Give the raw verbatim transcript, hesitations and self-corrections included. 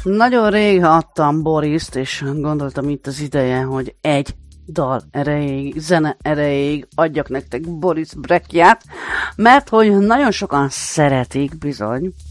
Nagyon rég adtam Boriszt, és gondoltam itt az ideje, hogy egy dal erejéig, zene erejéig adjak nektek Boris Brejchát, mert hogy nagyon sokan szeretik bizony,